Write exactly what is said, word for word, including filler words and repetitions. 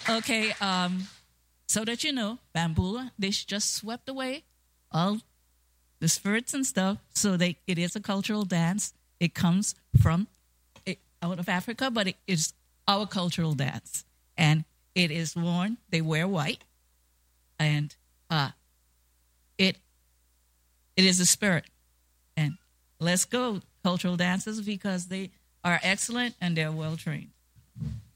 Okay, um, so that you know, Bambula, they just swept away all the spirits and stuff. So they, it is a cultural dance. It comes from it, out of Africa, but it is our cultural dance. And it is worn, they wear white. And uh, it it is a spirit. And let's go, cultural dancers, because they are excellent and they're well trained.